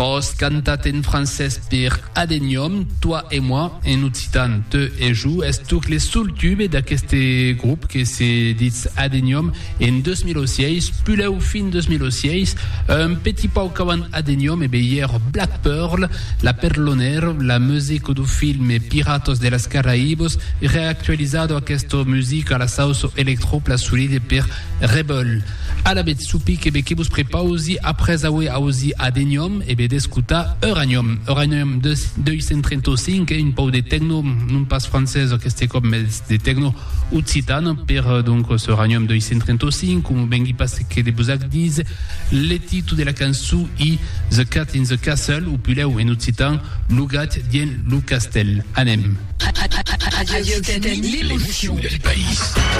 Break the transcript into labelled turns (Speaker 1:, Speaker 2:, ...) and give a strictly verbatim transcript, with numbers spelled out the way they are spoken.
Speaker 1: Tros cantat en français per Adenium, Toi et moi, en occitan Te et jou, est tous les seuls tubes d'aquest groupe que se dit Adenium en deux mille seize, puleu fin deux mille seize, un petit pau qu'avant Adenium, et bien hier Black Pearl, La Perlonera, la musique du film Piratos de las Caraïbos, réactualisado aquesta musique à la sauce electro plasulide per Rebel. À la bête soupi que be qui vous prepausi après avoir ausi Adenium et be d'escuta Uranium. Uranium deux cent trente-cinq, une pau de techno, non pas française, que c'était comme des techno occitane, per donc ce Uranium deux cent trente-cinq, comme ben qui passe que des bousac disent, le titre de la cançon est The Cat in the Castle, ou puis là où en occitan, Lugat dien Lu Castel. Anem.
Speaker 2: Radio Occitanie, l'émotion du pays.